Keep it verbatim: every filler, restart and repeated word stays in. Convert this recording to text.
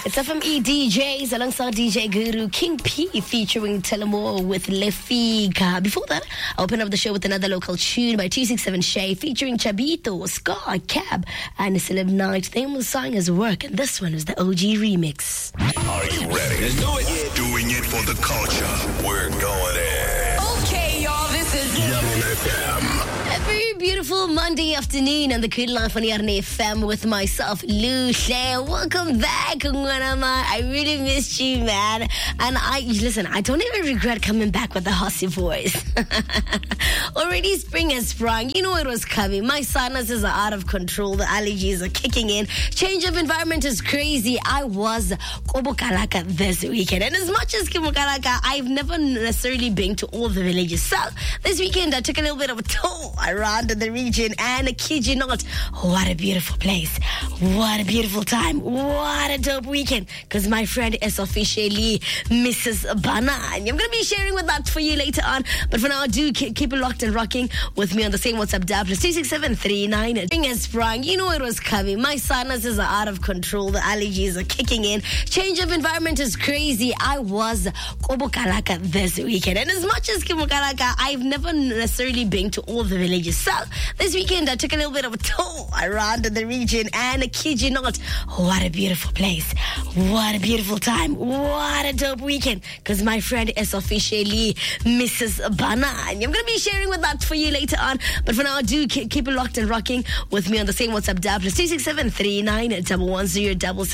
It's F M E D Js alongside D J Guru, King P featuring Telemore with Lefika. Before that, I open up the show with another local tune by two six seven Shay featuring Chabito, Scar, Cab, and Celeb Night. The name of the song is Work, and this one is the O G remix. Are you ready? Let's do it. Doing it for the culture. We're going in. Okay, y'all, this is Yummy F M. A very beautiful Monday afternoon on the Good Life on Yarne F M with myself, Luce. Welcome back, Ngwanama. I really missed you, man. And I, listen, I don't even regret coming back with a hussy voice. Already spring has sprung. You know it was coming. My sinuses are out of control. The allergies are kicking in. Change of environment is crazy. I was Kobokalaka this weekend. And as much as Kobokalaka, I've never necessarily been to all the villages. So this weekend, I took a little bit of a tour around the region, and I kid you not, what a beautiful place, what a beautiful time, what a dope weekend, because my friend is officially Missus Bana, and I'm going to be sharing with that for you later on. But for now, do keep it locked and rocking with me on the same WhatsApp dial plus two six seven three nine. Spring has sprung. You know it was coming. My sinuses are out of control. The allergies are kicking in. Change of environment is crazy. I was Kobokalaka this weekend, and as much as Kobokalaka, I've never necessarily been to all the villages. So this weekend, I took a little bit of a tour around the region, and I kid you not, what a beautiful place, what a beautiful time, what a dope weekend, because my friend is officially Missus Bana, and I'm going to be sharing with that for you later on. But for now, do keep it locked and rocking with me on the same WhatsApp dial plus two six seven three nine one one zero double six.